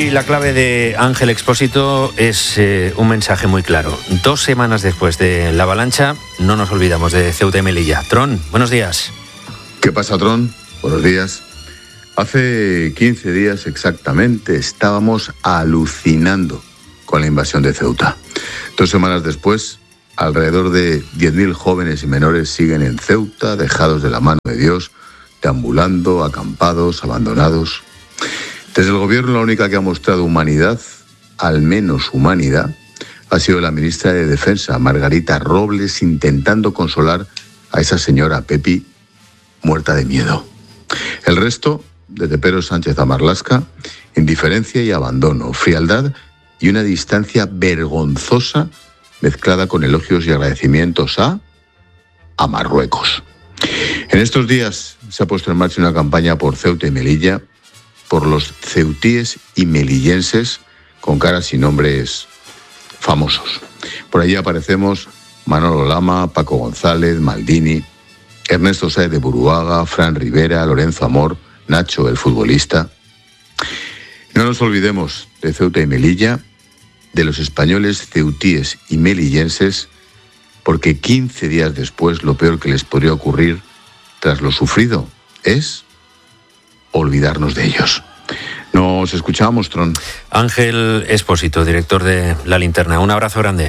Hoy la clave de Ángel Expósito es un mensaje muy claro. 2 semanas después de la avalancha, no nos olvidamos de Ceuta y Melilla. Tron, buenos días. ¿Qué pasa, Tron? Buenos días. Hace 15 días exactamente estábamos alucinando con la invasión de Ceuta. 2 semanas después, alrededor de 10.000 jóvenes y menores siguen en Ceuta, dejados de la mano de Dios, deambulando, acampados, abandonados. Desde el gobierno, la única que ha mostrado humanidad, al menos humanidad, ha sido la ministra de Defensa, Margarita Robles, intentando consolar a esa señora Pepi, muerta de miedo. El resto, desde Pedro Sánchez a Marlaska, indiferencia y abandono, frialdad y una distancia vergonzosa mezclada con elogios y agradecimientos a Marruecos. En estos días se ha puesto en marcha una campaña por Ceuta y Melilla, por los ceutíes y melillenses con caras y nombres famosos. Por allí aparecemos Manolo Lama, Paco González, Maldini, Ernesto Sáez de Buruaga, Fran Rivera, Lorenzo Amor, Nacho, el futbolista. No nos olvidemos de Ceuta y Melilla, de los españoles ceutíes y melillenses, porque 15 días después lo peor que les podría ocurrir tras lo sufrido es olvidarnos de ellos. Nos escuchamos, Tron. Ángel Expósito, director de La Linterna. Un abrazo grande.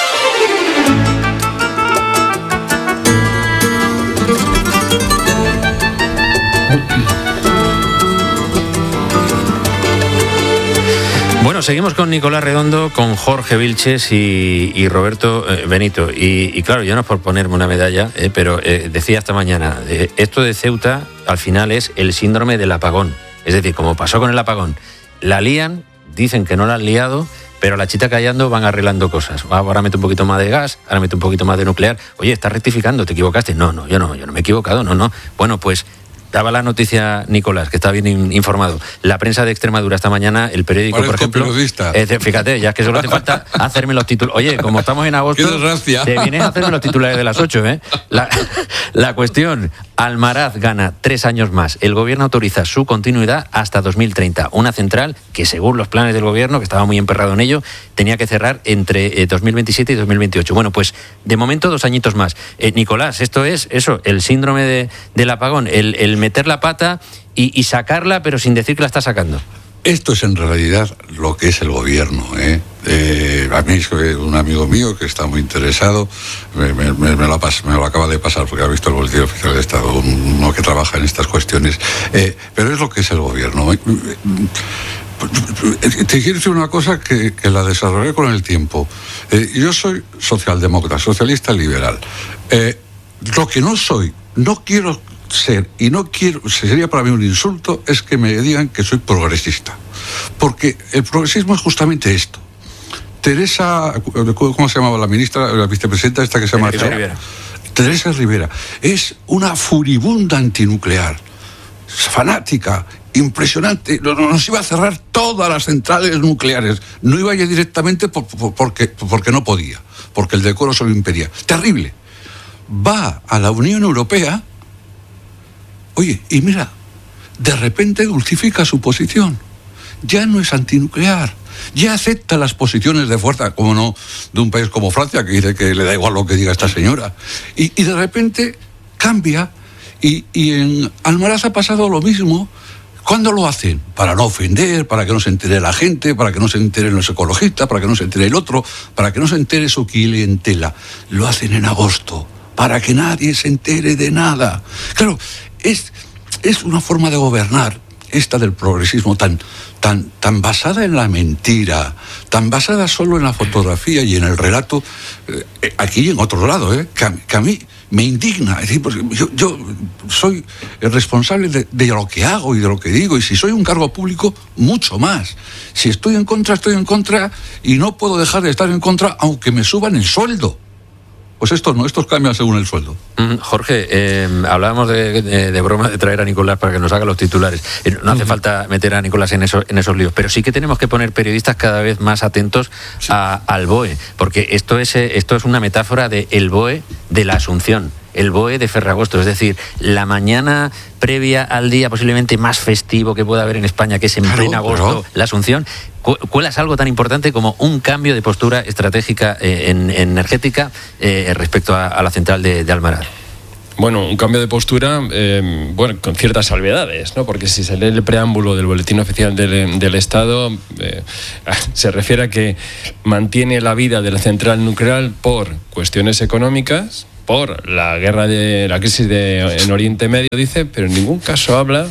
Bueno, seguimos con Nicolás Redondo, con Jorge Vilches y Roberto Benito. Y claro, yo no es por ponerme una medalla, pero decía esta mañana, esto de Ceuta al final es el síndrome del apagón. Es decir, como pasó con el apagón, la lían, dicen que no la han liado, pero a la chita callando van arreglando cosas. Ahora mete un poquito más de gas, ahora mete un poquito más de nuclear. Oye, estás rectificando, te equivocaste. No, yo no me he equivocado, no. Bueno, pues daba la noticia Nicolás, que está bien informado. La prensa de Extremadura esta mañana, el periódico, por ejemplo. Fíjate, ya es que solo te falta hacerme los titulares. Oye, como estamos en agosto, te vienes a hacerme los titulares de las 8, ¿eh? La cuestión, Almaraz gana 3 años más. El gobierno autoriza su continuidad hasta 2030. Una central que, según los planes del gobierno, que estaba muy emperrado en ello, tenía que cerrar entre 2027 y 2028. Bueno, pues de momento 2 añitos más. Nicolás, esto es eso, el síndrome del apagón, el meter la pata y sacarla, pero sin decir que la está sacando. Esto es en realidad lo que es el gobierno, ¿eh? A mí, un amigo mío que está muy interesado me lo acaba de pasar porque ha visto el boletín oficial de Estado, uno que trabaja en estas cuestiones, pero es lo que es el gobierno. Te quiero decir una cosa que la desarrollé con el tiempo. Yo soy socialdemócrata, socialista liberal. Lo que no soy, no quiero ser, y no quiero, sería para mí un insulto, es que me digan que soy progresista. Porque el progresismo es justamente esto. Teresa, ¿cómo se llamaba la ministra, la vicepresidenta esta que se llama? Teresa Rivera. Es una furibunda antinuclear, fanática, impresionante. Nos iba a cerrar todas las centrales nucleares. No iba a ir directamente porque no podía, porque el decoro se lo impedía. Terrible. Va a la Unión Europea. Oye, y mira, de repente dulcifica su posición. Ya no es antinuclear. Ya acepta las posiciones de fuerza, como no, de un país como Francia, que dice que le da igual lo que diga esta señora. Y de repente cambia. Y en Almaraz ha pasado lo mismo. ¿Cuándo lo hacen? Para no ofender, para que no se entere la gente, para que no se enteren los ecologistas, para que no se entere el otro, para que no se entere su clientela. Lo hacen en agosto, para que nadie se entere de nada. Claro, es una forma de gobernar, esta del progresismo, tan basada en la mentira, tan basada solo en la fotografía y en el relato, aquí y en otro lado, que a mí me indigna. Es decir, porque yo soy el responsable de lo que hago y de lo que digo, y si soy un cargo público, mucho más. Si estoy en contra, y no puedo dejar de estar en contra aunque me suban el sueldo. Pues estos cambian según el sueldo. Jorge, hablábamos de broma de traer a Nicolás para que nos haga los titulares. No hace falta meter a Nicolás en esos líos, pero sí que tenemos que poner periodistas cada vez más atentos al BOE, porque esto es una metáfora del BOE de la Asunción. el BOE de Ferragosto, es decir, la mañana previa al día posiblemente más festivo que pueda haber en España, que es en pleno agosto, la Asunción, cuelas algo tan importante como un cambio de postura estratégica energética respecto a la central de Almaraz. Bueno, un cambio de postura, con ciertas salvedades, ¿no? Porque si se lee el preámbulo del Boletín Oficial del Estado, se refiere a que mantiene la vida de la central nuclear por cuestiones económicas, por la guerra de la crisis en Oriente Medio, dice, pero en ningún caso habla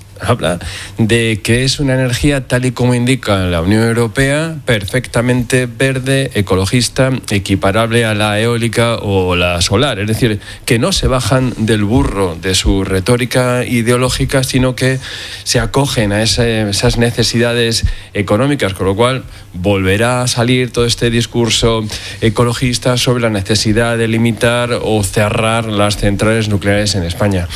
de que es una energía, tal y como indica la Unión Europea, perfectamente verde, ecologista, equiparable a la eólica o la solar. Es decir, que no se bajan del burro de su retórica ideológica, sino que se acogen a esas necesidades económicas, con lo cual volverá a salir todo este discurso ecologista sobre la necesidad de limitar o cerrar las centrales nucleares en España.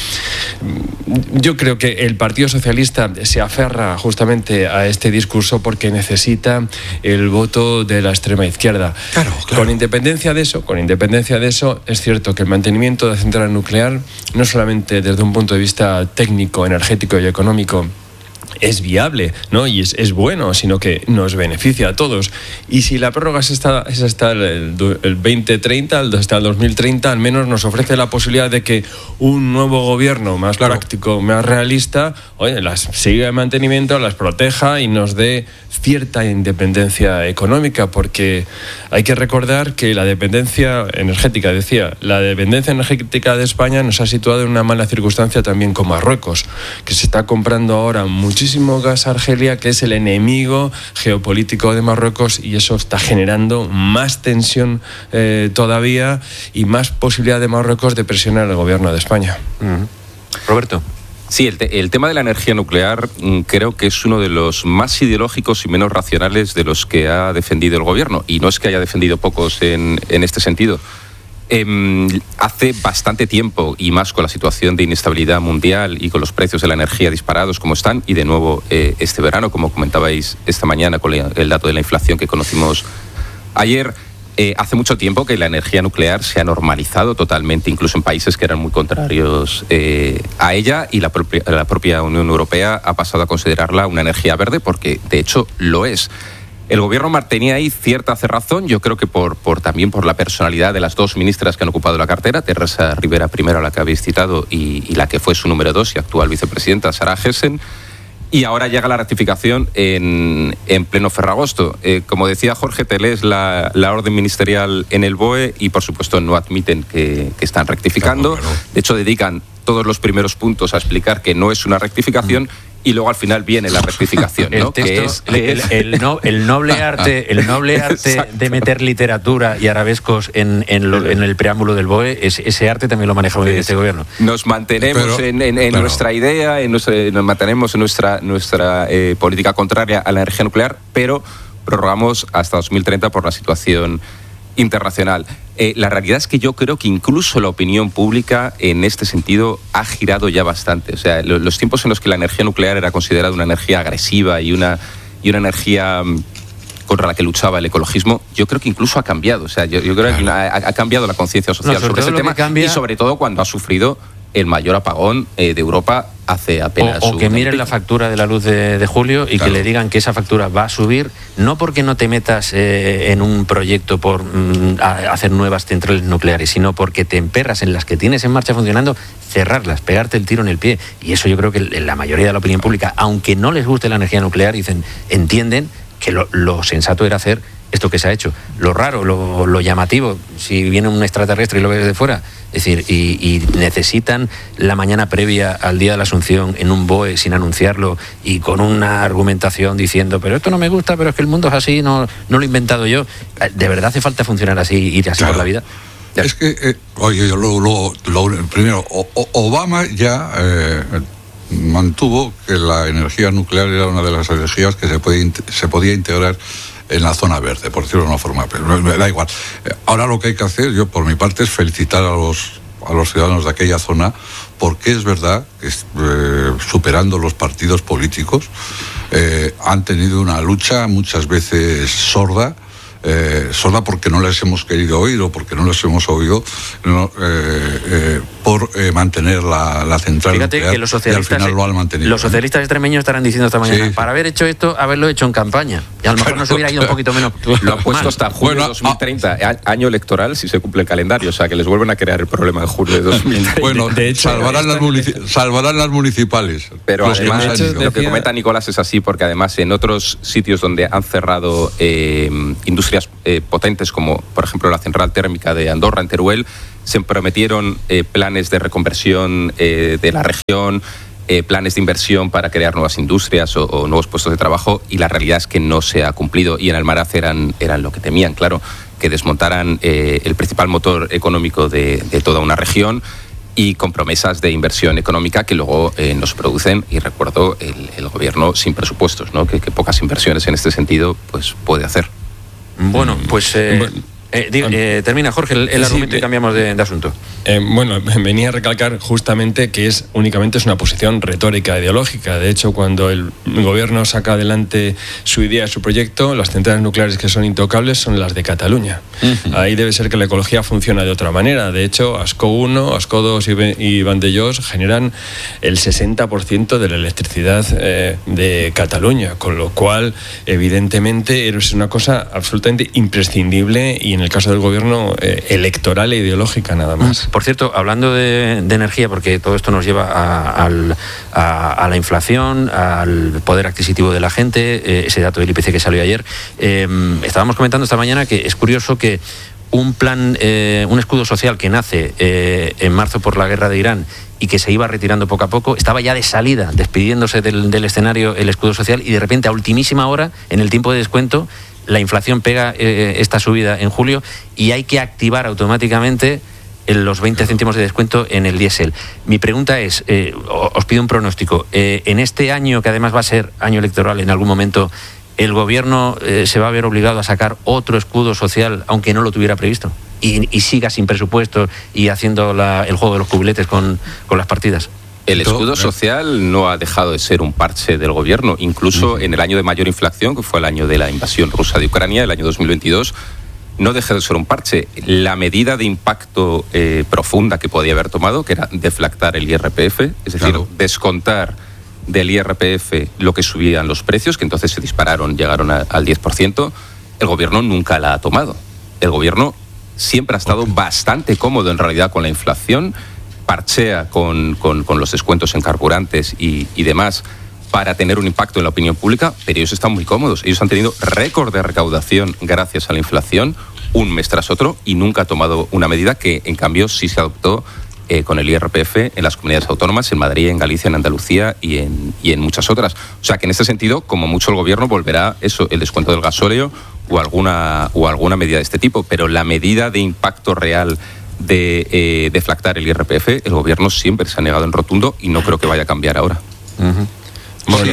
Yo creo que el Partido Socialista se aferra justamente a este discurso porque necesita el voto de la extrema izquierda. Claro. Con independencia de eso, es cierto que el mantenimiento de la central nuclear, no solamente desde un punto de vista técnico, energético y económico, es viable, ¿no? Y es bueno, sino que nos beneficia a todos. Y si la prórroga es hasta el 2030, hasta el 2030, al menos nos ofrece la posibilidad de que un nuevo gobierno más práctico, más realista, las siga en mantenimiento, las proteja y nos dé cierta independencia económica, porque hay que recordar que la dependencia energética, la dependencia energética de España nos ha situado en una mala circunstancia también con Marruecos, que se está comprando ahora muchísimo gas a Argelia, que es el enemigo geopolítico de Marruecos, y eso está generando más tensión todavía y más posibilidad de Marruecos de presionar al gobierno de España. Roberto. Sí, el tema de la energía nuclear creo que es uno de los más ideológicos y menos racionales de los que ha defendido el gobierno. Y no es que haya defendido pocos en este sentido. Hace bastante tiempo, y más con la situación de inestabilidad mundial y con los precios de la energía disparados como están, y de nuevo este verano, como comentabais esta mañana con el dato de la inflación que conocimos ayer, hace mucho tiempo que la energía nuclear se ha normalizado totalmente, incluso en países que eran muy contrarios a ella, y la propia Unión Europea ha pasado a considerarla una energía verde porque de hecho lo es. El gobierno mantenía ahí cierta cerrazón, yo creo que también por la personalidad de las dos ministras que han ocupado la cartera, Teresa Rivera primero, a la que habéis citado, y la que fue su número 2 y actual vicepresidenta, Sara Gessen. Y ahora llega la ratificación en pleno Ferragosto. Como decía Jorge, te lees la orden ministerial en el BOE y, por supuesto, no admiten que están rectificando. Claro. De hecho, dedican todos los primeros puntos a explicar que no es una rectificación y luego al final viene la rectificación, ¿no? El noble arte de meter literatura y arabescos en el preámbulo del BOE, ese arte también lo maneja muy bien este gobierno. Nos mantenemos en nuestra idea, nos mantenemos en nuestra política contraria a la energía nuclear, pero prorrogamos hasta 2030 por la situación internacional. La realidad es que yo creo que incluso la opinión pública en este sentido ha girado ya bastante. O sea, los tiempos en los que la energía nuclear era considerada una energía agresiva y una energía contra la que luchaba el ecologismo, yo creo que incluso ha cambiado. O sea, yo creo que ha cambiado la conciencia social sobre ese tema, y sobre todo cuando ha sufrido el mayor apagón de Europa hace apenas o que miren la factura de la luz de julio y que le digan que esa factura va a subir, no porque no te metas en un proyecto por hacer nuevas centrales nucleares, sino porque te emperras en las que tienes en marcha funcionando, cerrarlas, pegarte el tiro en el pie. Y eso yo creo que la mayoría de la opinión pública, aunque no les guste la energía nuclear, entienden que lo sensato era hacer esto que se ha hecho. Lo raro, lo llamativo, si viene un extraterrestre y lo ves de fuera, es decir, y necesitan la mañana previa al día de la Asunción en un BOE sin anunciarlo y con una argumentación diciendo, pero esto no me gusta, pero es que el mundo es así, no lo he inventado yo. ¿De verdad hace falta funcionar así, ir así por la vida? Ya. Es que, primero, Obama ya mantuvo que la energía nuclear era una de las energías que se podía integrar en la zona verde, por decirlo de una forma, pero me da igual. Ahora lo que hay que hacer, yo por mi parte, es felicitar a los ciudadanos de aquella zona, porque es verdad que superando los partidos políticos han tenido una lucha muchas veces sorda sola porque no les hemos querido oír o porque no les hemos oído por mantener la central. Fíjate nuclear, que los socialistas, y al final lo han mantenido. Los socialistas extremeños estarán diciendo esta mañana, para haber hecho esto, haberlo hecho en campaña. Y a lo mejor nos hubiera ido un poquito menos. Lo han puesto hasta junio de 2030, año electoral, si se cumple el calendario. O sea, que les vuelven a crear el problema en julio de 2030. Bueno, de hecho, salvarán las municipales. Pero además, lo que comenta Nicolás es así, porque además en otros sitios donde han cerrado industrias potentes, como por ejemplo la central térmica de Andorra, en Teruel, se prometieron planes de reconversión de la región, planes de inversión para crear nuevas industrias o nuevos puestos de trabajo, y la realidad es que no se ha cumplido. Y en Almaraz eran lo que temían, claro, que desmontaran el principal motor económico de toda una región, y con promesas de inversión económica que luego no se producen. Y recuerdo el gobierno sin presupuestos, ¿no? que pocas inversiones en este sentido pues puede hacer. Bueno, pues termina Jorge el argumento y cambiamos de asunto. Bueno, venía a recalcar justamente que únicamente es una posición retórica ideológica. De hecho, cuando el gobierno saca adelante su idea, su proyecto, las centrales nucleares que son intocables son las de Cataluña. Ahí debe ser que la ecología funciona de otra manera. De hecho, Ascó 1, Ascó 2 y Vandellós generan el 60% de la electricidad de Cataluña, con lo cual, evidentemente, es una cosa absolutamente imprescindible, y en el caso del gobierno, electoral e ideológica nada más. Por cierto, hablando de energía, porque todo esto nos lleva a la inflación, al poder adquisitivo de la gente, ese dato del IPC que salió ayer, estábamos comentando esta mañana que es curioso que un plan, un escudo social que nace en marzo por la guerra de Irán y que se iba retirando poco a poco, estaba ya de salida, despidiéndose del escenario el escudo social, y de repente a ultimísima hora, en el tiempo de descuento, la inflación pega esta subida en julio y hay que activar automáticamente los 20 céntimos de descuento en el diésel. Mi pregunta es, os pido un pronóstico, en este año, que además va a ser año electoral en algún momento, ¿el gobierno se va a ver obligado a sacar otro escudo social, aunque no lo tuviera previsto? Y siga sin presupuesto y haciendo el juego de los cubiletes con las partidas. El escudo social no ha dejado de ser un parche del gobierno. Incluso en el año de mayor inflación, que fue el año de la invasión rusa de Ucrania, el año 2022, no dejó de ser un parche. La medida de impacto profunda que podía haber tomado, que era deflactar el IRPF, es decir, descontar del IRPF lo que subían los precios, que entonces se dispararon, llegaron al 10%, el gobierno nunca la ha tomado. El gobierno siempre ha estado bastante cómodo en realidad con la inflación, parchea con los descuentos en carburantes y demás para tener un impacto en la opinión pública, pero ellos están muy cómodos. Ellos han tenido récord de recaudación gracias a la inflación, un mes tras otro, y nunca ha tomado una medida que, en cambio, sí se adoptó con el IRPF en las comunidades autónomas, en Madrid, en Galicia, en Andalucía y en muchas otras. O sea que en este sentido, como mucho, el gobierno volverá el descuento del gasóleo o alguna medida de este tipo, pero la medida de impacto real de deflactar el IRPF, el gobierno siempre se ha negado en rotundo y no creo que vaya a cambiar ahora. Bueno,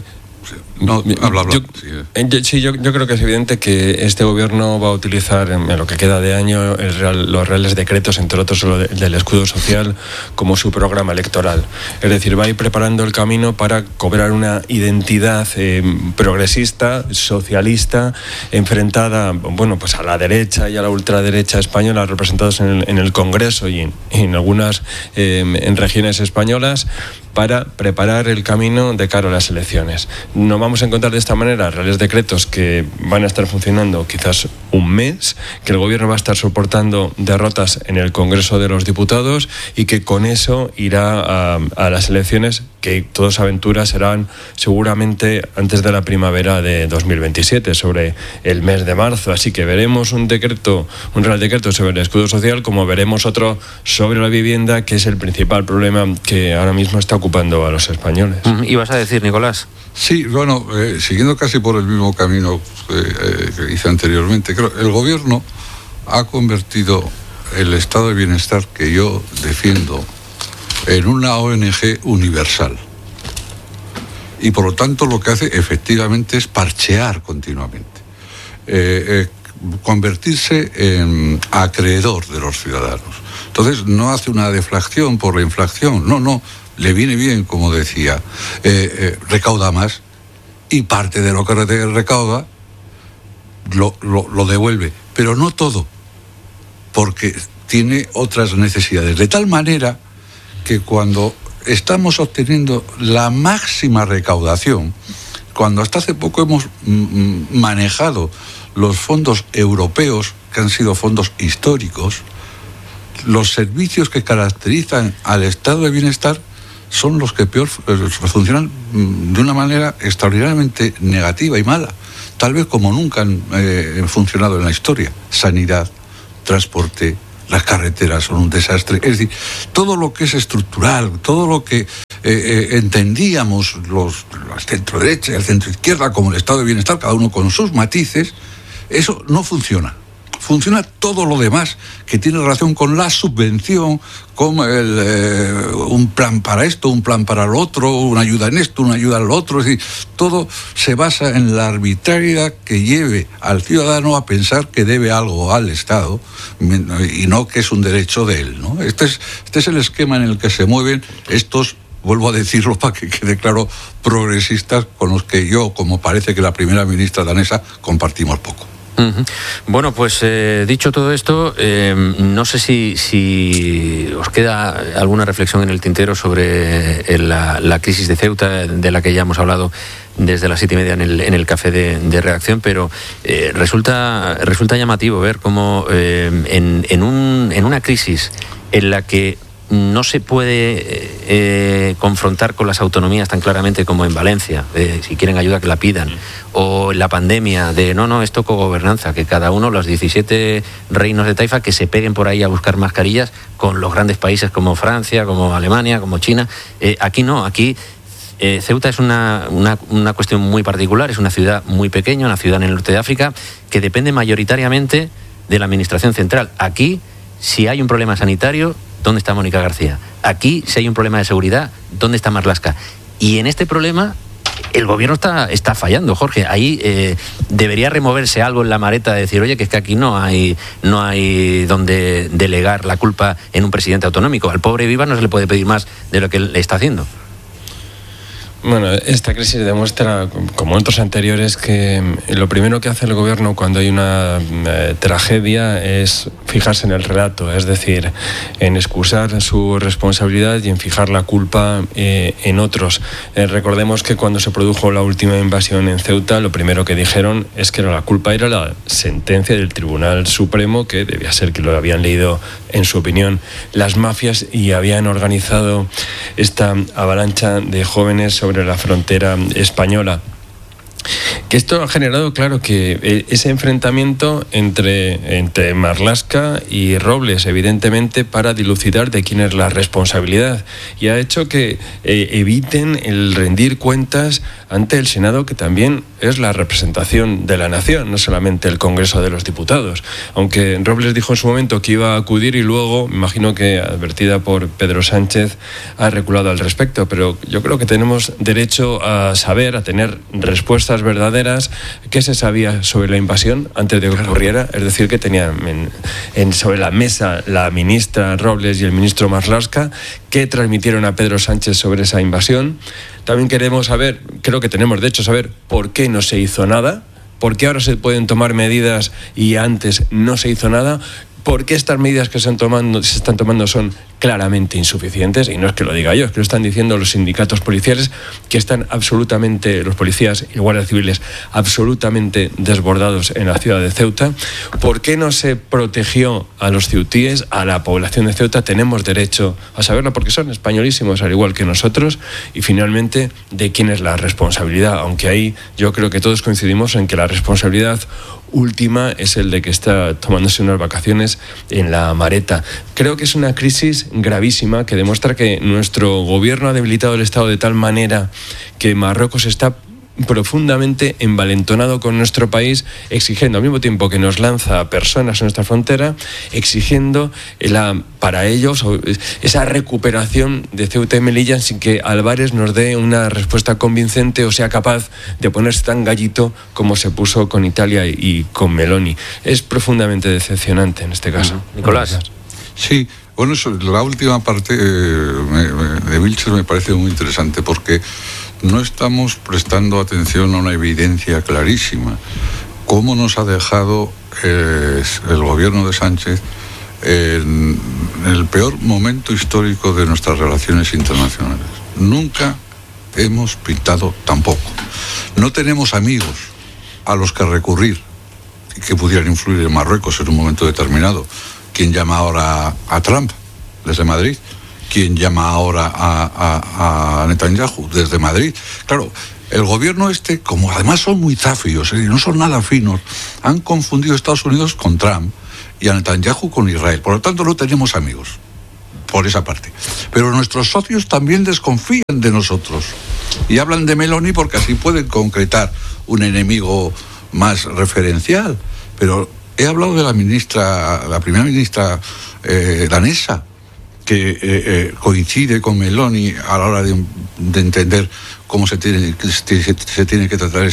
yo creo que es evidente que este gobierno va a utilizar en lo que queda de año los reales decretos, entre otros lo del escudo social, como su programa electoral. Es decir, va a ir preparando el camino para cobrar una identidad progresista, socialista, enfrentada, bueno, pues a la derecha y a la ultraderecha española, representados en el Congreso y en algunas en regiones españolas, para preparar el camino de cara a las elecciones. No vamos a encontrar de esta manera reales decretos que van a estar funcionando quizás un mes, que el gobierno va a estar soportando derrotas en el Congreso de los Diputados y que con eso irá a las elecciones, que todos aventuras serán seguramente antes de la primavera de 2027, sobre el mes de marzo. Así que veremos un real decreto sobre el escudo social, como veremos otro sobre la vivienda, que es el principal problema que ahora mismo está ocupando a los españoles. ¿Y vas a decir, Nicolás? Sí, bueno, siguiendo casi por el mismo camino que hice anteriormente, creo que el gobierno ha convertido el estado de bienestar que yo defiendo en una ONG universal. Y por lo tanto lo que hace efectivamente es parchear continuamente. Convertirse en acreedor de los ciudadanos. Entonces no hace una deflación por la inflación, no, le viene bien, como decía, recauda más, y parte de lo que recauda lo devuelve, pero no todo, porque tiene otras necesidades, de tal manera que cuando estamos obteniendo la máxima recaudación, cuando hasta hace poco hemos manejado los fondos europeos, que han sido fondos históricos, los servicios que caracterizan al estado de bienestar son los que peor funcionan de una manera extraordinariamente negativa y mala, tal vez como nunca han funcionado en la historia. Sanidad, transporte, las carreteras son un desastre. Es decir, todo lo que es estructural, todo lo que entendíamos los centro derecha y el centro izquierda como el estado de bienestar, cada uno con sus matices, eso no funciona. Funciona todo lo demás que tiene relación con la subvención, con un plan para esto, un plan para lo otro, una ayuda en esto, una ayuda en lo otro. Es decir, todo se basa en la arbitrariedad que lleve al ciudadano a pensar que debe algo al Estado y no que es un derecho de él, ¿no? Este es el esquema en el que se mueven estos, vuelvo a decirlo para que quede claro, progresistas con los que yo, como parece que la primera ministra danesa, compartimos poco. Bueno, pues dicho todo esto, no sé si os queda alguna reflexión en el tintero sobre la crisis de Ceuta, de la que ya hemos hablado desde las 7:30 en el café de redacción, pero resulta llamativo ver cómo en una crisis en la que no se puede confrontar con las autonomías tan claramente como en Valencia, si quieren ayuda que la pidan, o la pandemia de no, esto cogobernanza, que cada uno, los 17 reinos de Taifa, que se peguen por ahí a buscar mascarillas con los grandes países como Francia, como Alemania, como China. Aquí no, aquí Ceuta es una cuestión muy particular, es una ciudad muy pequeña, una ciudad en el norte de África, que depende mayoritariamente de la administración central. Aquí, si hay un problema sanitario, ¿dónde está Mónica García? Aquí, si hay un problema de seguridad, ¿dónde está Marlaska? Y en este problema, el gobierno está fallando, Jorge. Ahí debería removerse algo en la maleta de decir, oye, que es que aquí no hay donde delegar la culpa en un presidente autonómico. Al pobre Viva no se le puede pedir más de lo que él está haciendo. Bueno, esta crisis demuestra, como otros anteriores, que lo primero que hace el gobierno cuando hay una tragedia es fijarse en el relato, es decir, en excusar su responsabilidad y en fijar la culpa en otros. Recordemos que cuando se produjo la última invasión en Ceuta, lo primero que dijeron es que la culpa era la sentencia del Tribunal Supremo, que debía ser que lo habían leído, en su opinión, las mafias y habían organizado esta avalancha de jóvenes sobre la frontera española. Que esto ha generado, claro, que ese enfrentamiento entre Marlaska y Robles, evidentemente, para dilucidar de quién es la responsabilidad, y ha hecho que eviten el rendir cuentas ante el Senado, que también es la representación de la nación, no solamente el Congreso de los Diputados. Aunque Robles dijo en su momento que iba a acudir y luego, me imagino que advertida por Pedro Sánchez, ha reculado al respecto, pero yo creo que tenemos derecho a saber, a tener respuestas verdaderas. ¿Qué se sabía sobre la invasión antes de que ocurriera? Es decir, que tenían sobre la mesa la ministra Robles y el ministro Marlaska, que transmitieron a Pedro Sánchez sobre esa invasión. También queremos saber, creo que tenemos de hecho saber, por qué no se hizo nada, por qué ahora se pueden tomar medidas y antes no se hizo nada. ¿Por qué estas medidas que se están tomando son claramente insuficientes? Y no es que lo diga yo, es que lo están diciendo los sindicatos policiales, que están absolutamente, los policías y guardias civiles, absolutamente desbordados en la ciudad de Ceuta. ¿Por qué no se protegió a los ceutíes, a la población de Ceuta? Tenemos derecho a saberlo porque son españolísimos, al igual que nosotros. Y finalmente, ¿de quién es la responsabilidad? Aunque ahí yo creo que todos coincidimos en que la responsabilidad última es el de que está tomándose unas vacaciones en la Mareta. Creo que es una crisis gravísima que demuestra que nuestro gobierno ha debilitado el Estado de tal manera que Marruecos está profundamente envalentonado con nuestro país, exigiendo al mismo tiempo que nos lanza personas a nuestra frontera, exigiendo para ellos esa recuperación de Ceuta y Melilla sin que Álvarez nos dé una respuesta convincente o sea capaz de ponerse tan gallito como se puso con Italia y con Meloni. Es profundamente decepcionante en este caso. Nicolás. Sí, bueno, la última parte de Vilches me parece muy interesante porque no estamos prestando atención a una evidencia clarísima. cómo nos ha dejado el gobierno de Sánchez en el peor momento histórico de nuestras relaciones internacionales. Nunca hemos pintado tampoco. No tenemos amigos a los que recurrir y que pudieran influir en Marruecos en un momento determinado. ¿Quién llama ahora a Trump desde Madrid? ¿Quién llama ahora a Netanyahu desde Madrid? Claro, el gobierno como además son muy zafios, no son nada finos, han confundido a Estados Unidos con Trump y a Netanyahu con Israel. Por lo tanto, no tenemos amigos por esa parte. Pero nuestros socios también desconfían de nosotros y hablan de Meloni porque así pueden concretar un enemigo más referencial. Pero he hablado de la primera ministra danesa, que coincide con Meloni a la hora de entender cómo se tiene que tratar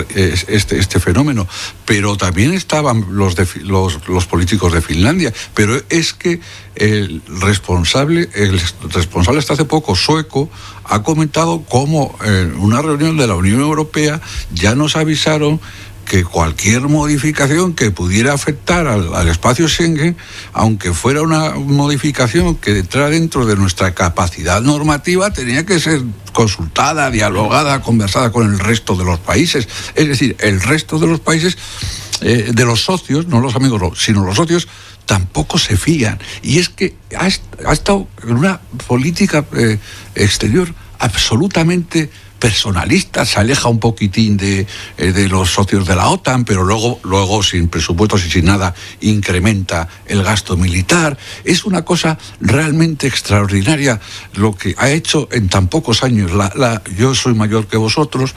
este fenómeno. Pero también estaban los políticos de Finlandia. Pero es que el responsable hasta hace poco, sueco, ha comentado cómo en una reunión de la Unión Europea ya nos avisaron que cualquier modificación que pudiera afectar al espacio Schengen, aunque fuera una modificación que entrara dentro de nuestra capacidad normativa, tenía que ser consultada, dialogada, conversada con el resto de los países. Es decir, el resto de los países, de los socios, no los amigos, sino los socios, tampoco se fían. Y es que ha estado en una política exterior absolutamente personalista, se aleja un poquitín de los socios de la OTAN, pero luego sin presupuestos y sin nada incrementa el gasto militar. Es una cosa realmente extraordinaria lo que ha hecho en tan pocos años. Yo soy mayor que vosotros,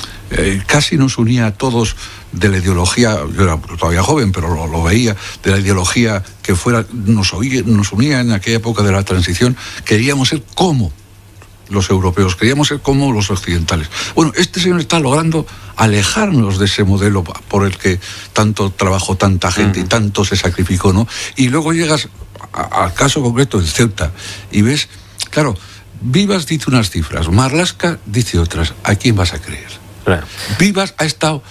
casi nos unía a todos de la ideología, yo era todavía joven, pero lo veía, de la ideología que nos unía en aquella época de la transición. Queríamos ser como los europeos, queríamos ser como los occidentales. Bueno, este señor está logrando alejarnos de ese modelo por el que tanto trabajó tanta gente y tanto se sacrificó, ¿no? Y luego llegas al caso concreto de Ceuta y ves, claro, Vivas dice unas cifras, Marlaska dice otras. ¿A quién vas a creer? Claro. Vivas ha estado,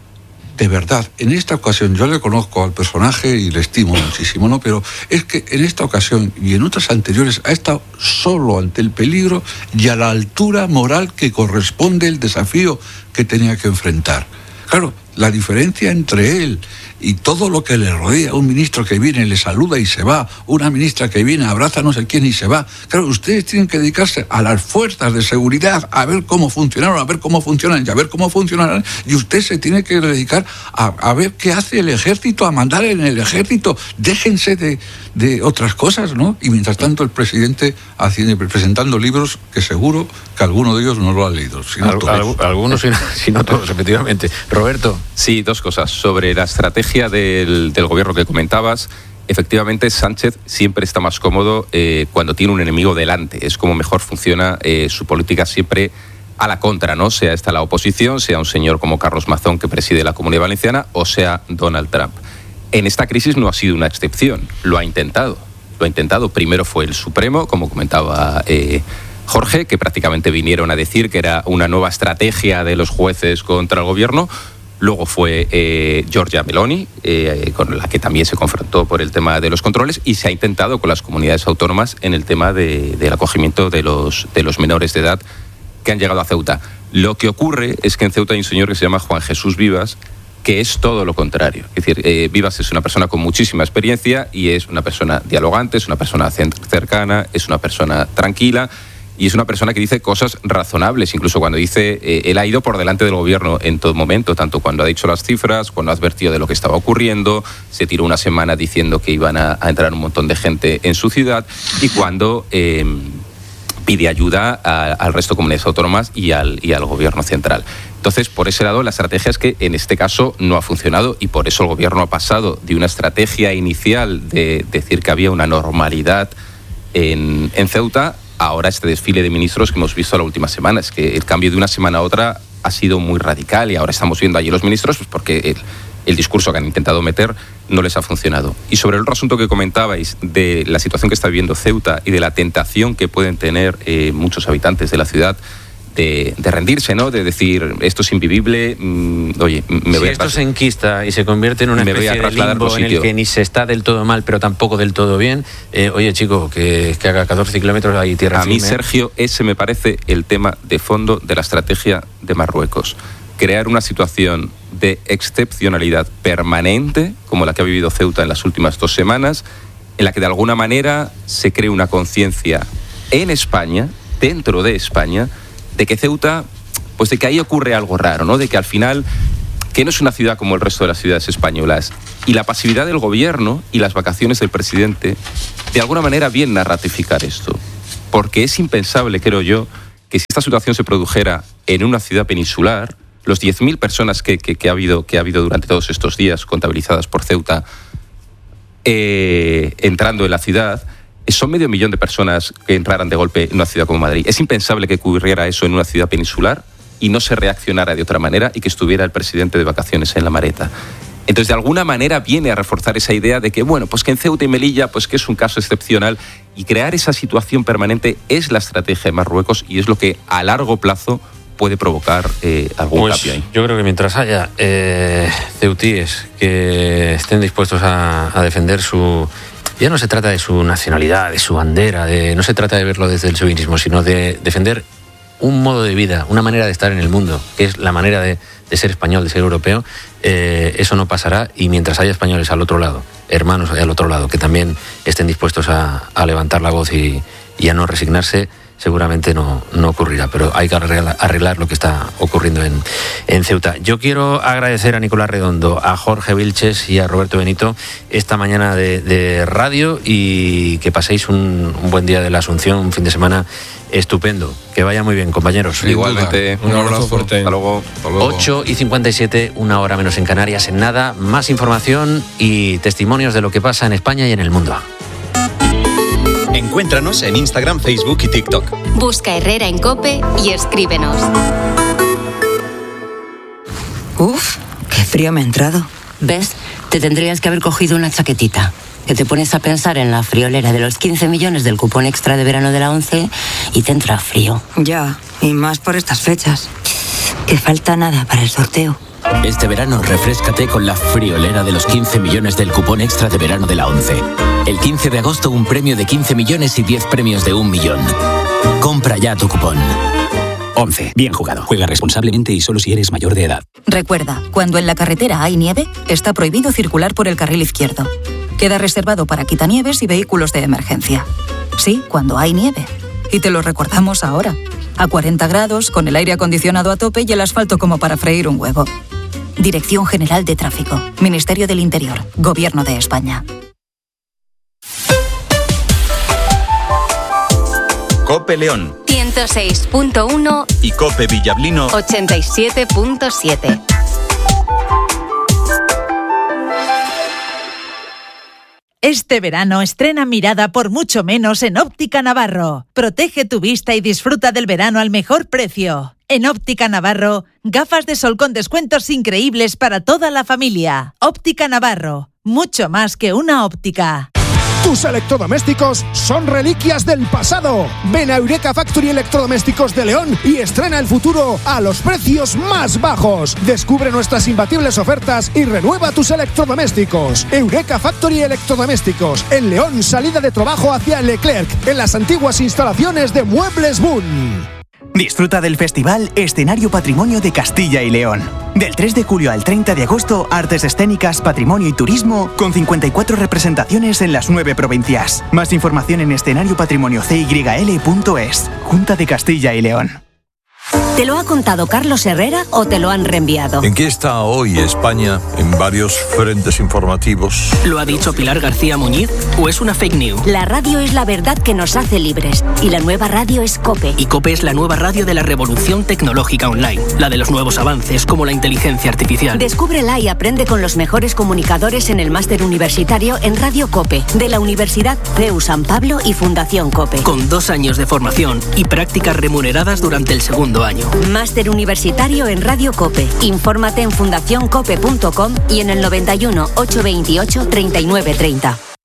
de verdad, en esta ocasión, yo le conozco al personaje y le estimo muchísimo, ¿no? Pero es que en esta ocasión y en otras anteriores ha estado solo ante el peligro y a la altura moral que corresponde el desafío que tenía que enfrentar. Claro, la diferencia entre él y todo lo que le rodea, un ministro que viene, le saluda y se va, una ministra que viene, abraza a no sé quién y se va. Claro, ustedes tienen que dedicarse a las fuerzas de seguridad, a ver cómo funcionaron, a ver cómo funcionan y a ver cómo funcionarán, y usted se tiene que dedicar a ver qué hace el ejército, a mandar en el ejército. Déjense de otras cosas, ¿no? Y mientras tanto el presidente presentando libros que seguro que alguno de ellos no lo ha leído. Algunos, si no todos, efectivamente. Roberto. Sí, dos cosas. Sobre la estrategia del gobierno que comentabas, efectivamente Sánchez siempre está más cómodo cuando tiene un enemigo delante. Es como mejor funciona su política, siempre a la contra, ¿no? Sea esta la oposición, sea un señor como Carlos Mazón que preside la Comunidad Valenciana o sea Donald Trump. En esta crisis no ha sido una excepción, lo ha intentado. Primero fue el Supremo, como comentaba Jorge, que prácticamente vinieron a decir que era una nueva estrategia de los jueces contra el gobierno. Luego fue Giorgia Meloni, con la que también se confrontó por el tema de los controles, y se ha intentado con las comunidades autónomas en el tema del acogimiento de los menores de edad que han llegado a Ceuta. Lo que ocurre es que en Ceuta hay un señor que se llama Juan Jesús Vivas, que es todo lo contrario. Es decir, Vivas es una persona con muchísima experiencia y es una persona dialogante, es una persona cercana, es una persona tranquila y es una persona que dice cosas razonables. Incluso cuando dice, él ha ido por delante del gobierno en todo momento, tanto cuando ha dicho las cifras, cuando ha advertido de lo que estaba ocurriendo, se tiró una semana diciendo que iban a entrar un montón de gente en su ciudad, y cuando pide ayuda al resto de comunidades autónomas y al gobierno central. Entonces, por ese lado, la estrategia es que en este caso no ha funcionado, y por eso el gobierno ha pasado de una estrategia inicial de decir que había una normalidad en Ceuta, ahora este desfile de ministros que hemos visto la última semana. Es que el cambio de una semana a otra ha sido muy radical, y ahora estamos viendo allí los ministros pues porque el discurso que han intentado meter no les ha funcionado. Y sobre el otro asunto que comentabais, de la situación que está viviendo Ceuta y de la tentación que pueden tener muchos habitantes de la ciudad rendirse, ¿no? De decir, esto es invivible, oye, si esto se enquista y se convierte en una especie de limbo en el que ni se está del todo mal, pero tampoco del todo bien, oye, chico, que haga 14 kilómetros hay tierra firme. A mí, Sergio, ese me parece el tema de fondo de la estrategia de Marruecos. Crear una situación de excepcionalidad permanente, como la que ha vivido Ceuta en las últimas 2 semanas, en la que de alguna manera se cree una conciencia en España, dentro de España, de que Ceuta, pues de que ahí ocurre algo raro, ¿no? De que al final, que no es una ciudad como el resto de las ciudades españolas. Y la pasividad del gobierno y las vacaciones del presidente, de alguna manera vienen a ratificar esto. Porque es impensable, creo yo, que si esta situación se produjera en una ciudad peninsular, los 10.000 personas que ha habido durante todos estos días contabilizadas por Ceuta entrando en la ciudad, son 500.000 de personas que entraran de golpe en una ciudad como Madrid. Es impensable que ocurriera eso en una ciudad peninsular y no se reaccionara de otra manera y que estuviera el presidente de vacaciones en la Mareta. Entonces, de alguna manera viene a reforzar esa idea de que, bueno, pues que en Ceuta y Melilla, pues que es un caso excepcional, y crear esa situación permanente es la estrategia de Marruecos y es lo que a largo plazo puede provocar algún cambio ahí. Yo creo que mientras haya ceutíes que estén dispuestos a defender su... Ya no se trata de su nacionalidad, de su bandera, no se trata de verlo desde el chauvinismo, sino de defender un modo de vida, una manera de estar en el mundo, que es la manera de ser español, de ser europeo. Eso no pasará, y mientras haya españoles al otro lado, hermanos al otro lado, que también estén dispuestos a levantar la voz y a no resignarse, seguramente no ocurrirá, pero hay que arreglar lo que está ocurriendo en Ceuta. Yo quiero agradecer a Nicolás Redondo, a Jorge Vilches y a Roberto Benito esta mañana de radio, y que paséis un buen día de la Asunción, un fin de semana estupendo. Que vaya muy bien, compañeros. Igualmente. Un abrazo fuerte. Hasta luego. 8:57, 1 hora menos en Canarias. En nada, más información y testimonios de lo que pasa en España y en el mundo. Encuéntranos en Instagram, Facebook y TikTok. Busca Herrera en COPE y escríbenos. Uf, qué frío me ha entrado. ¿Ves? Te tendrías que haber cogido una chaquetita. Que te pones a pensar en la friolera de los 15 millones del cupón extra de verano de la ONCE y te entra frío. Ya, y más por estas fechas. Que falta nada para el sorteo. Este verano refréscate con la friolera de los 15 millones del cupón extra de verano de la ONCE. El 15 de agosto un premio de 15 millones y 10 premios de 1 millón. Compra ya tu cupón. ONCE. Bien jugado. Juega responsablemente y solo si eres mayor de edad. Recuerda, cuando en la carretera hay nieve, está prohibido circular por el carril izquierdo. Queda reservado para quitanieves y vehículos de emergencia. Sí, cuando hay nieve. Y te lo recordamos ahora. A 40 grados, con el aire acondicionado a tope y el asfalto como para freír un huevo. Dirección General de Tráfico. Ministerio del Interior. Gobierno de España. COPE León 106.1 y COPE Villablino 87.7. Este verano estrena mirada por mucho menos en Óptica Navarro. Protege tu vista y disfruta del verano al mejor precio. En Óptica Navarro, gafas de sol con descuentos increíbles para toda la familia. Óptica Navarro, mucho más que una óptica. Tus electrodomésticos son reliquias del pasado. Ven a Eureka Factory Electrodomésticos de León y estrena el futuro a los precios más bajos. Descubre nuestras imbatibles ofertas y renueva tus electrodomésticos. Eureka Factory Electrodomésticos, en León, salida de trabajo hacia Leclerc, en las antiguas instalaciones de Muebles Boon. Disfruta del festival Escenario Patrimonio de Castilla y León. Del 3 de julio al 30 de agosto, artes escénicas, patrimonio y turismo, con 54 representaciones en las 9 provincias. Más información en escenariopatrimoniocyl.es. Junta de Castilla y León. ¿Te lo ha contado Carlos Herrera o te lo han reenviado? ¿En qué está hoy España en varios frentes informativos? ¿Lo ha dicho Pilar García Muñiz o es una fake news? La radio es la verdad que nos hace libres y la nueva radio es COPE. Y COPE es la nueva radio de la revolución tecnológica online, la de los nuevos avances como la inteligencia artificial. Descúbrela y aprende con los mejores comunicadores en el máster universitario en Radio COPE de la Universidad CEU San Pablo y Fundación COPE. Con 2 años de formación y prácticas remuneradas durante el segundo año. Máster universitario en Radio COPE. Infórmate en fundacioncope.com y en el 91 828 3930.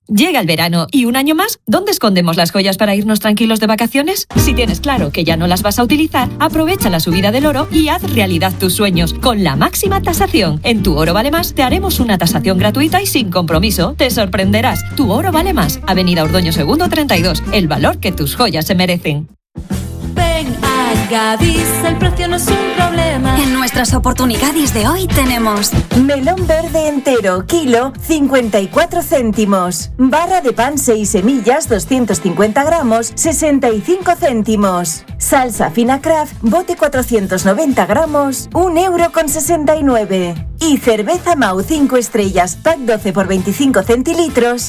Llega el verano y un año más, ¿dónde escondemos las joyas para irnos tranquilos de vacaciones? Si tienes claro que ya no las vas a utilizar, aprovecha la subida del oro y haz realidad tus sueños con la máxima tasación. En Tu Oro Vale Más te haremos una tasación gratuita y sin compromiso. Te sorprenderás. Tu Oro Vale Más. Avenida Ordoño Segundo 32. El valor que tus joyas se merecen. Ven a Gadis, el precio no es un problema. En nuestras oportunidades de hoy tenemos melón verde entero, kilo, 54 céntimos. Barra de pan 6 semillas, 250 gramos, 65 céntimos. Salsa fina Kraft, bote 490 gramos, 1,69 €. Y cerveza Mau 5 estrellas, pack 12 por 25 centilitros,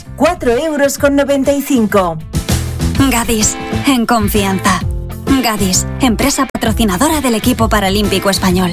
4,95 €. Gadis, en confianza. Gadis, empresa patrocinadora del equipo paralímpico español.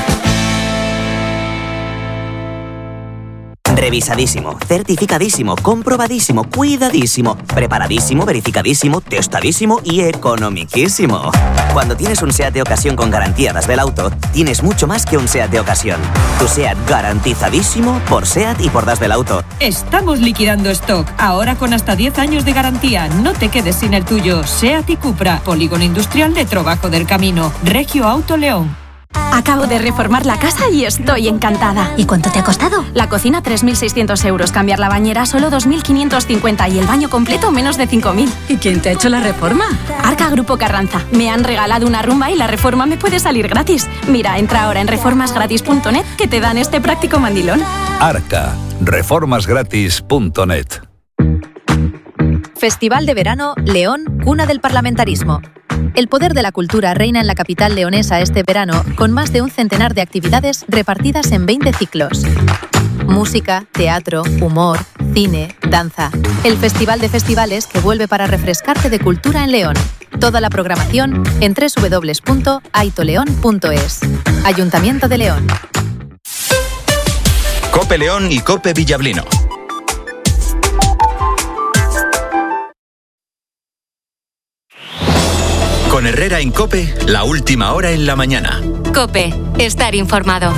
Revisadísimo, certificadísimo, comprobadísimo, cuidadísimo, preparadísimo, verificadísimo, testadísimo y economiquísimo. Cuando tienes un SEAT de ocasión con garantía Das Belauto, tienes mucho más que un SEAT de ocasión. Tu SEAT garantizadísimo por SEAT y por Das Belauto. Estamos liquidando stock, ahora con hasta 10 años de garantía. No te quedes sin el tuyo. SEAT y Cupra, Polígono Industrial de Trobajo del Camino, Regio Auto León. Acabo de reformar la casa y estoy encantada. ¿Y cuánto te ha costado? La cocina 3.600 €, cambiar la bañera solo 2.550 y el baño completo menos de 5.000. ¿Y quién te ha hecho la reforma? Arca Grupo Carranza. Me han regalado una rumba y la reforma me puede salir gratis. Mira, entra ahora en reformasgratis.net que te dan este práctico mandilón. Arca, reformasgratis.net. Festival de Verano León, cuna del parlamentarismo. El poder de la cultura reina en la capital leonesa este verano, con más de un centenar de actividades repartidas en 20 ciclos. Música, teatro, humor, cine, danza. El Festival de Festivales que vuelve para refrescarte de cultura en León. Toda la programación en www.aitoleón.es. Ayuntamiento de León. COPE León y COPE Villablino. Con Herrera en COPE, la última hora en la mañana. COPE, estar informado.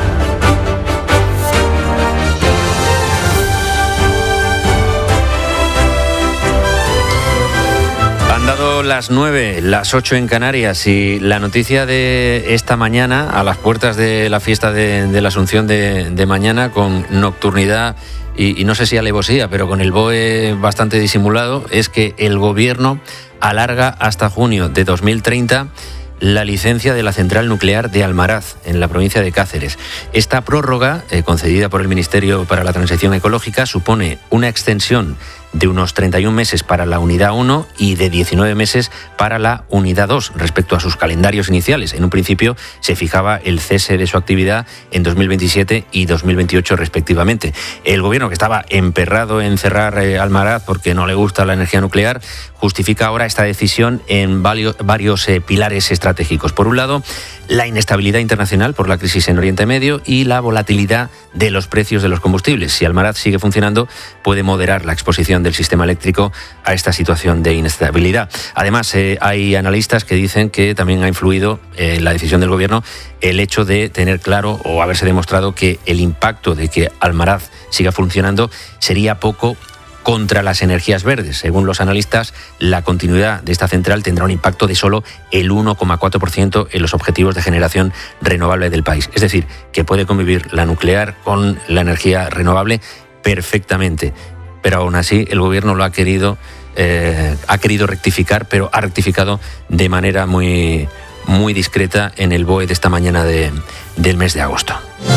Han dado las 9, las 8 en Canarias y la noticia de esta mañana, a las puertas de la fiesta de la Asunción de mañana, con nocturnidad y no sé si alevosía, pero con el BOE bastante disimulado, es que el Gobierno alarga hasta junio de 2030 la licencia de la central nuclear de Almaraz, en la provincia de Cáceres. Esta prórroga, concedida por el Ministerio para la Transición Ecológica, supone una extensión de unos 31 meses para la unidad 1 y de 19 meses para la unidad 2 respecto a sus calendarios iniciales. En un principio se fijaba el cese de su actividad en 2027 y 2028 respectivamente. El Gobierno, que estaba emperrado en cerrar Almaraz porque no le gusta la energía nuclear, justifica ahora esta decisión en varios pilares estratégicos. Por un lado, la inestabilidad internacional por la crisis en Oriente Medio y la volatilidad de los precios de los combustibles. Si Almaraz sigue funcionando, puede moderar la exposición del sistema eléctrico a esta situación de inestabilidad. Además, hay analistas que dicen que también ha influido en la decisión del Gobierno el hecho de tener claro o haberse demostrado que el impacto de que Almaraz siga funcionando sería poco contra las energías verdes. Según los analistas, la continuidad de esta central tendrá un impacto de solo el 1,4% en los objetivos de generación renovable del país. Es decir, que puede convivir la nuclear con la energía renovable perfectamente. Pero aún así el Gobierno lo ha querido rectificar, pero ha rectificado de manera muy, muy discreta en el BOE de esta mañana del mes de agosto.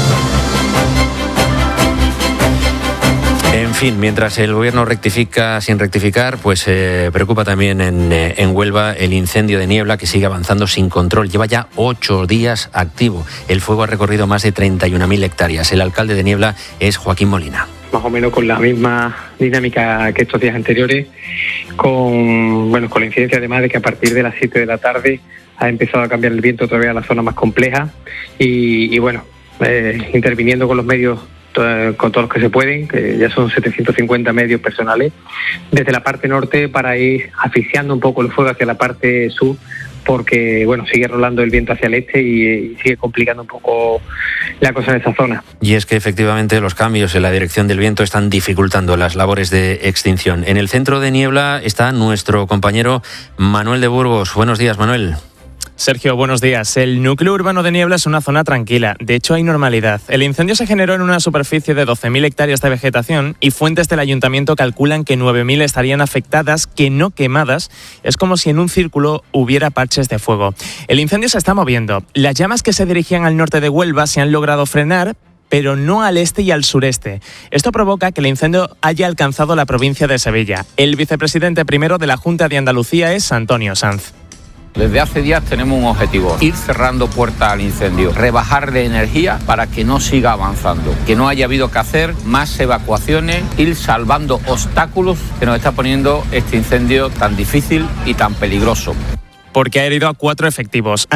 En fin, mientras el Gobierno rectifica sin rectificar, pues preocupa también en Huelva el incendio de Niebla, que sigue avanzando sin control. Lleva ya 8 días activo. El fuego ha recorrido más de 31.000 hectáreas. El alcalde de Niebla es Joaquín Molina. Más o menos con la misma dinámica que estos días anteriores, con la incidencia además de que a partir de las 7 de la tarde ha empezado a cambiar el viento otra vez a la zona más compleja y interviniendo con los medios, con todos los que se pueden, que ya son 750 medios personales, desde la parte norte para ir asfixiando un poco el fuego hacia la parte sur, porque bueno, sigue rolando el viento hacia el este y sigue complicando un poco la cosa en esa zona. Y es que efectivamente los cambios en la dirección del viento están dificultando las labores de extinción. En el centro de niebla está nuestro compañero Manuel de Burgos. Buenos días, Manuel. Sergio, buenos días. El núcleo urbano de Niebla es una zona tranquila. De hecho, hay normalidad. El incendio se generó en una superficie de 12.000 hectáreas de vegetación y fuentes del ayuntamiento calculan que 9.000 estarían afectadas, que no quemadas. Es como si en un círculo hubiera parches de fuego. El incendio se está moviendo. Las llamas que se dirigían al norte de Huelva se han logrado frenar, pero no al este y al sureste. Esto provoca que el incendio haya alcanzado la provincia de Sevilla. El vicepresidente primero de la Junta de Andalucía es Antonio Sanz. Desde hace días tenemos un objetivo, ir cerrando puertas al incendio, rebajar de energía para que no siga avanzando, que no haya habido que hacer más evacuaciones, ir salvando obstáculos que nos está poniendo este incendio tan difícil y tan peligroso. Porque ha herido a 4 efectivos.